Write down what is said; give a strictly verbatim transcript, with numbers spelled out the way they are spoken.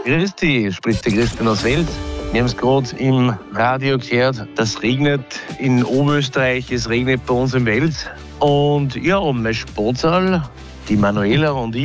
Grüß dich, spricht der Christian aus Wels. Wir haben es gerade im Radio gehört, das regnet in Oberösterreich, es regnet bei uns im Wels. Und ja, und mein Sportsaal, die Manuela und ich,